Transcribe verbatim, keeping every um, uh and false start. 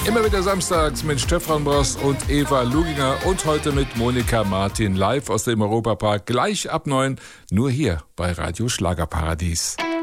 Immer wieder samstags mit Stefan Bross und Eva Luginger und heute mit Monika Martin live aus dem Europapark, gleich ab neun, nur hier bei Radio Schlagerparadies.